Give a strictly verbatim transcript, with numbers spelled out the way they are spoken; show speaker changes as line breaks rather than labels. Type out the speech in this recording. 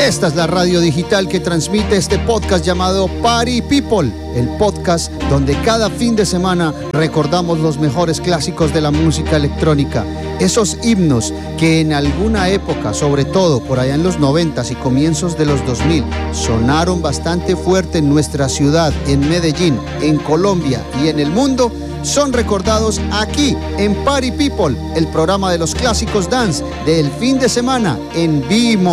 Esta es la radio digital que transmite este podcast llamado Party People, el podcast donde cada fin de semana recordamos los mejores clásicos de la música electrónica, esos himnos que en alguna época, sobre todo por allá en los noventas y comienzos de los dos mil, sonaron bastante fuerte en nuestra ciudad, en Medellín, en Colombia y en el mundo, son recordados aquí en Party People, el programa de los clásicos dance del fin de semana en Vimo.